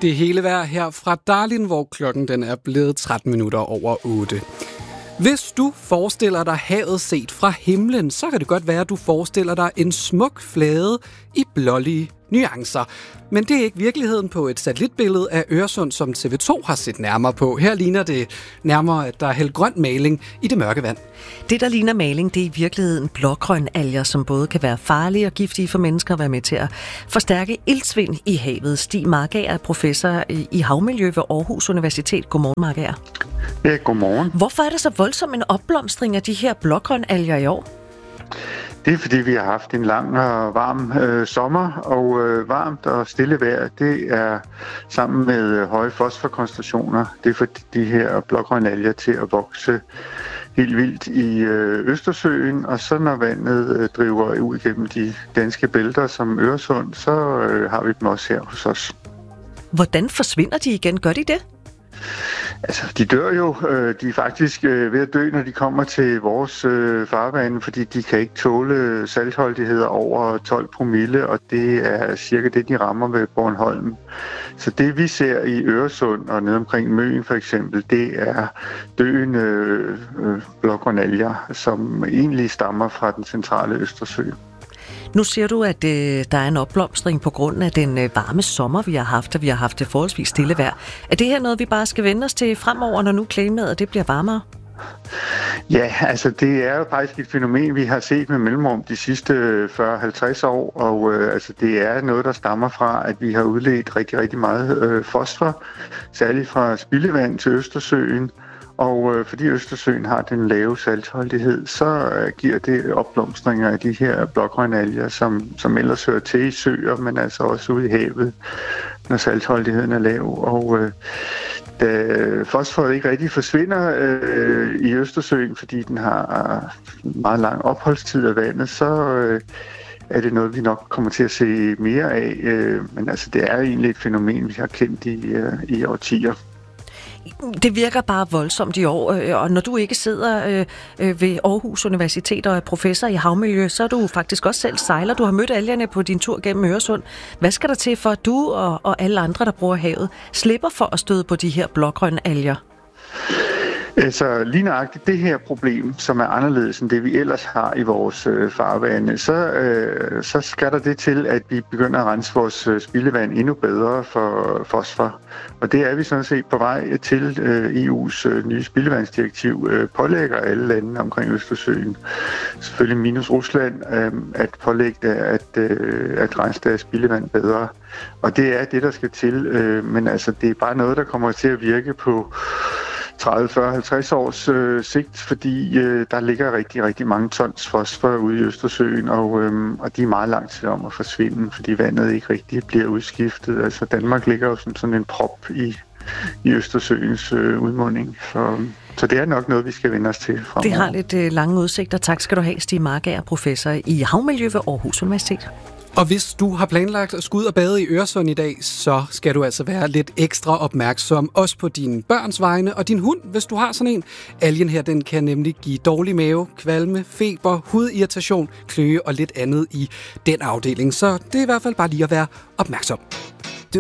Det hele vejr her fra Darlin, hvor klokken den er blevet 13 minutter over 8. Hvis du forestiller dig havet set fra himlen, så kan det godt være, at du forestiller dig en smuk flade i blålige nuancer. Men det er ikke virkeligheden på et satellitbillede af Øresund, som TV2 har set nærmere på. Her ligner det nærmere, at der er hældt grøn maling i det mørke vand. Det, der ligner maling, det er i virkeligheden blågrønalger, som både kan være farlige og giftige for mennesker og være med til at forstærke iltsvind i havet. Stig Markager er professor i havmiljø ved Aarhus Universitet. Godmorgen, Markager. Ja, godmorgen. Hvorfor er der så voldsom en opblomstring af de her blågrønalger i år? Det er, fordi vi har haft en lang og varm sommer, og varmt og stille vejr, det er sammen med høje fosforkoncentrationer. Det får de her blågrønalger til at vokse helt vildt i Østersøen, og så når vandet driver ud gennem de danske bælter som Øresund, så har vi dem også her hos os. Hvordan forsvinder de igen? Gør de det? Altså, de dør jo. De er faktisk ved at dø, når de kommer til vores farvande, fordi de kan ikke tåle saltholdigheder over 12 promille, og det er cirka det, de rammer ved Bornholm. Så det, vi ser i Øresund og nede omkring Møn for eksempel, det er døende blågrønalger, som egentlig stammer fra den centrale Østersø. Nu siger du, at der er en opblomstring på grund af den varme sommer, vi har haft, og vi har haft det forholdsvis stille vejr. Er det her noget, vi bare skal vende os til fremover, når nu klimaet det bliver varmere? Ja, altså det er jo faktisk et fænomen, vi har set med mellemrum de sidste 40-50 år, og altså det er noget, der stammer fra, at vi har udledt rigtig, rigtig meget fosfor, særligt fra spildevand til Østersøen. Og fordi Østersøen har den lave saltholdighed, så giver det opblomstringer af de her blågrønalger, som ellers hører til i søer, men altså også ude i havet, når saltholdigheden er lav. Og da fosforet ikke rigtig forsvinder i Østersøen, fordi den har meget lang opholdstid af vandet, så er det noget, vi nok kommer til at se mere af. Men altså, det er egentlig et fænomen, vi har kendt i årtier. Det virker bare voldsomt i år, og når du ikke sidder ved Aarhus Universitet og er professor i havmiljø, så er du faktisk også selv sejler. Du har mødt algerne på din tur gennem Øresund. Hvad skal der til for, at du og alle andre, der bruger havet, slipper for at støde på de her blågrønne alger? Altså lige nøjagtigt det her problem, som er anderledes end det, vi ellers har i vores farvande, så skal der det til, at vi begynder at rense vores spildevand endnu bedre for fosfor. Og det er vi sådan set på vej til. EU's nye spildevandsdirektiv pålægger alle lande omkring Østersøen, selvfølgelig minus Rusland, at pålægge at rense deres spildevand bedre. Og det er det, der skal til, men altså det er bare noget, der kommer til at virke på 30, 40, 50 års sigt, fordi der ligger rigtig, rigtig mange tons fosfor ude i Østersøen, og de er meget lang tid om at forsvinde, fordi vandet ikke rigtig bliver udskiftet. Altså Danmark ligger jo som sådan en prop i Østersøens udmunding, så det er nok noget, vi skal vende os til fremover. Det har lidt lange udsigter. Tak skal du have, Stig Markager, professor i havmiljø ved Aarhus Universitet. Og hvis du har planlagt at skulle ud og bade i Øresund i dag, så skal du altså være lidt ekstra opmærksom, også på dine børns vegne og din hund, hvis du har sådan en. Algen her, den kan nemlig give dårlig mave, kvalme, feber, hudirritation, kløe og lidt andet i den afdeling. Så det er i hvert fald bare lige at være opmærksom.